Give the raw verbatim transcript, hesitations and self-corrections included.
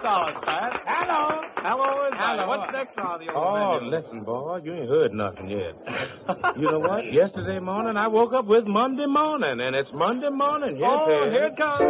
solid, Pat. Hello. Hello, is Hello. What's next on the old Oh, menu? listen, boy, you ain't heard nothing yet. You know what? Yesterday morning, I woke up with Monday morning, and it's Monday morning. Yes, Oh, it is. here it comes.